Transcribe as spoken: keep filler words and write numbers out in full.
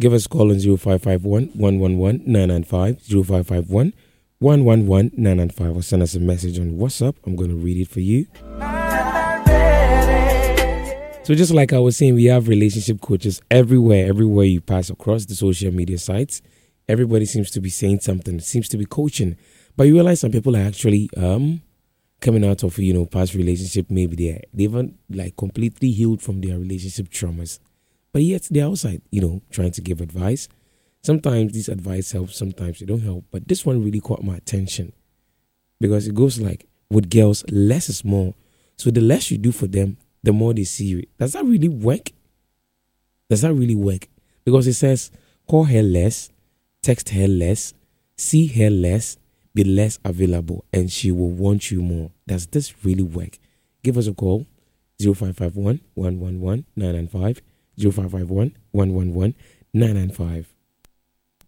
Give us a call on zero five five one, one one one, nine nine five, zero five five one, one one one, nine nine five, or send us a message on WhatsApp. I'm going to read it for you. So just like I was saying, we have relationship coaches everywhere, everywhere you pass across the social media sites. Everybody seems to be saying something, seems to be coaching. But you realize some people are actually um coming out of, you know, past relationship. Maybe they're, they haven't like completely healed from their relationship traumas. But yet they're outside, you know, trying to give advice. Sometimes this advice helps, sometimes it don't help. But this one really caught my attention because it goes like, with girls, less is more. So the less you do for them, the more they see you. Does that really work? Does that really work? Because it says, call her less, text her less, see her less, be less available, and she will want you more. Does this really work? Give us a call, zero five five one, one one one, nine nine five, zero five five one, one one one, nine nine five.